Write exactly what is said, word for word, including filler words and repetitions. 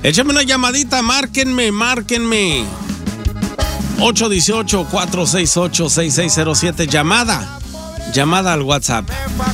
Échame una llamadita, márquenme, márquenme. ocho uno ocho, cuatro seis ocho, seis seis cero siete. Llamada. Llamada al WhatsApp.